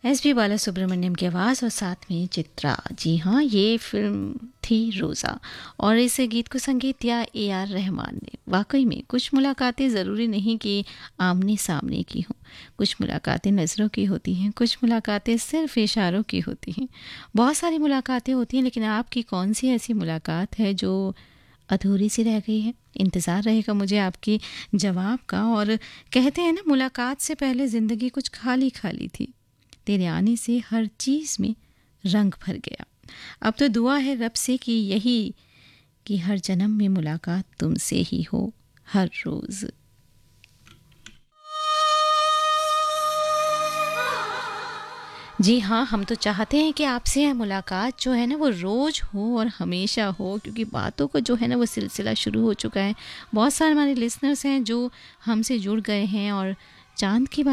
SP Balasubrahmanyam की आवाज़ और साथ में चित्रा। जी हाँ, ये फिल्म थी रोज़ा और इस गीत को संगीत दिया AR रहमान ने। वाकई में कुछ मुलाकातें ज़रूरी नहीं कि आमने सामने की हों, कुछ मुलाकातें नज़रों की होती हैं, कुछ मुलाकातें सिर्फ इशारों की होती हैं। बहुत सारी मुलाकातें होती हैं, लेकिन आपकी कौन सी ऐसी मुलाकात है जो अधूरी सी रह गई है? इंतज़ार रहेगा मुझे आपकी जवाब का। और कहते हैं ना, मुलाकात से पहले ज़िंदगी कुछ खाली खाली थी, तेरे आने से हर चीज़ में रंग भर गया। अब तो दुआ है रब से कि हर जन्म में मुलाकात तुमसे ही हो हर रोज़। जी हाँ, हम तो चाहते हैं कि आपसे मुलाकात जो है ना वो रोज़ हो और हमेशा हो, क्योंकि बातों को जो है ना वो सिलसिला शुरू हो चुका है। बहुत सारे हमारे लिसनर्स हैं जो हमसे जुड़ गए हैं और चाँद की